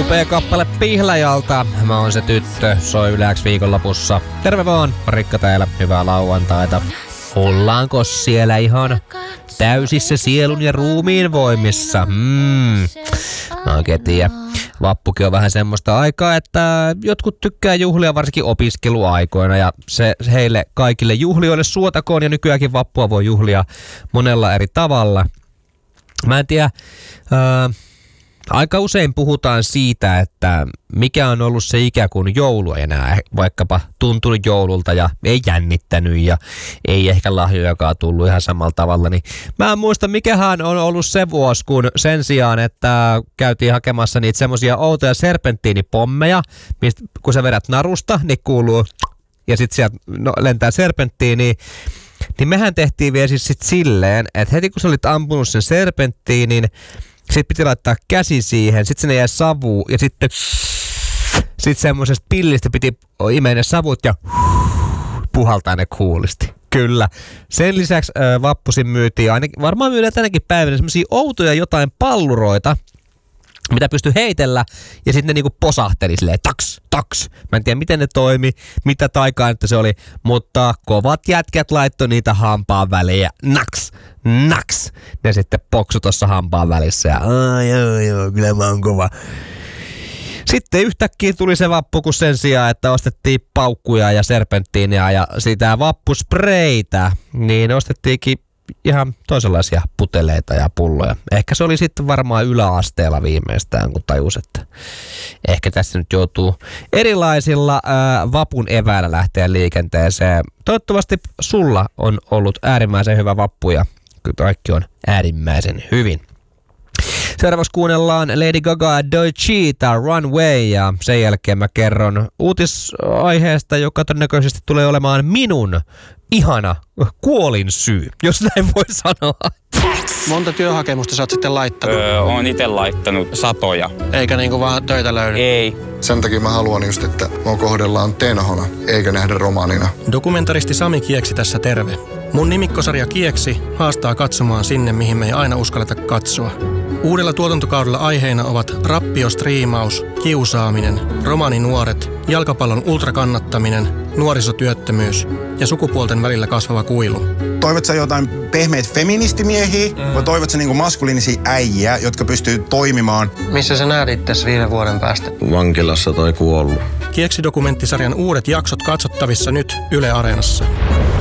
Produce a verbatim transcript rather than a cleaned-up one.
Upea kappale Pihlajalta. Mä oon se tyttö, soi Yle X viikonlopussa. Terve vaan, Rikka täällä, hyvää lauantaita. Ollaanko siellä ihan täysissä sielun ja ruumiin voimissa? Mm. Mä oikein tiedä. Vappukin on vähän semmoista aikaa, että jotkut tykkää juhlia varsinkin opiskeluaikoina ja se heille kaikille juhlioille suotakoon ja nykyäänkin vappua voi juhlia monella eri tavalla. Mä en tiedä, ää, aika usein puhutaan siitä, että mikä on ollut se ikä, kun joulu ei enää vaikkapa tuntunut joululta ja ei jännittänyt ja ei ehkä lahjojakaan tullut ihan samalla tavalla. Niin mä en muista, mikähän on ollut se vuosi, kun sen sijaan, että käytiin hakemassa niitä semmosia outoja serpenttiinipommeja, mistä kun sä vedät narusta, niin kuuluu ja sit sieltä no, lentää serpenttiini. Niin mehän tehtiin vielä siis sit silleen, että heti kun sä olit ampunut sen serpenttiinin, sit piti laittaa käsi siihen, sit sinne jäi savu ja sitten sit semmosesta pillistä piti imeä ne savut ja puhaltaa ne kuulisti. Kyllä. Sen lisäksi äh, vappusin myytiin, ainakin, varmaan myydään tänäkin päivänä semmosia outoja jotain palluroita, mitä pystyi heitellä ja sitten ne niinku posahteli silleen taks, taks. Mä en tiedä miten ne toimi, mitä taikaa että se oli, mutta kovat jätkät laittoi niitä hampaan väliin ja naks, naks. Ne sitten poksu tossa hampaan välissä ja aah joo joo, kyllä mä oon kova. Sitten yhtäkkiä tuli se vappu, kun sen sijaan, että ostettiin paukkuja ja serpenttiinia ja sitä vappuspreitä, niin ostettiinkin ihan toisenlaisia puteleita ja pulloja. Ehkä se oli sitten varmaan yläasteella viimeistään, kun tajus, että ehkä tässä nyt joutuu erilaisilla ää, vapun eväillä lähteä liikenteeseen. Toivottavasti sulla on ollut äärimmäisen hyvä vappu ja kaikki on äärimmäisen hyvin. Seuraavaksi kuunnellaan Lady Gaga ja Doechita Runway ja sen jälkeen mä kerron uutisaiheesta, joka todennäköisesti tulee olemaan minun ihana kuolinsyy, jos näin voi sanoa. Monta työhakemusta sä oot sitten laittanut? Öö, oon ite laittanut satoja. Eikä niinku vaan töitä löydy? Ei. Sen takia mä haluan just, että mua kohdellaan tenhona, eikä nähdä romaanina. Dokumentaristi Sami Kieksi tässä terve. Mun nimikkosarja Kieksi haastaa katsomaan sinne, mihin me ei aina uskalleta katsoa. Uudella tuotantokaudella aiheina ovat rappiostriimaus, kiusaaminen, romaaninuoret, jalkapallon ultrakannattaminen, nuorisotyöttömyys ja sukupuolten välillä kasvava kuilu. Toivot sä jotain pehmeitä feministimiehiä mm. vai toivot sä niinku maskuliinisia äijiä, jotka pystyy toimimaan? Missä sä näet itses viiden vuoden päästä? Vankilassa tai kuollut. Kieksi-dokumenttisarjan uudet jaksot katsottavissa nyt Yle Areenassa.